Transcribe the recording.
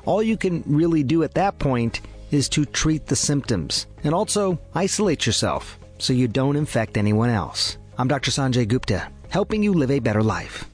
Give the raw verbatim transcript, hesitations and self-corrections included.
All you can really do at that point is to treat the symptoms and also isolate yourself so you don't infect anyone else. I'm Doctor Sanjay Gupta, helping you live a better life.